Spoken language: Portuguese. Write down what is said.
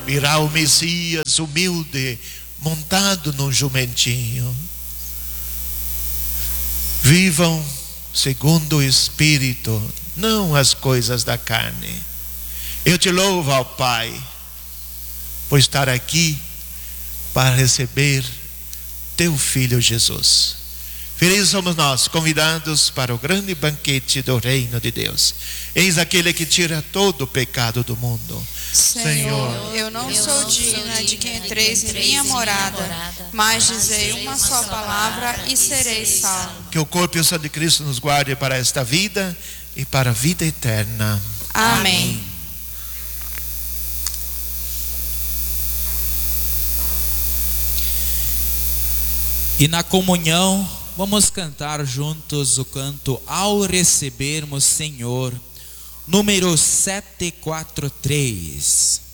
Virá o Messias humilde, montado num jumentinho. Vivam segundo o Espírito, não as coisas da carne. Eu te louvo, ó Pai, por estar aqui para receber teu Filho Jesus. Felizes somos nós, convidados para o grande banquete do reino de Deus. Eis aquele que tira todo o pecado do mundo. Senhor, eu não sou digna de que entreis em minha morada, mas dizei uma só palavra e serei salvo. Que o corpo e o sangue de Cristo nos guarde para esta vida e para a vida eterna. Amém. E na comunhão, vamos cantar juntos o canto Ao Recebermos Senhor, número 743.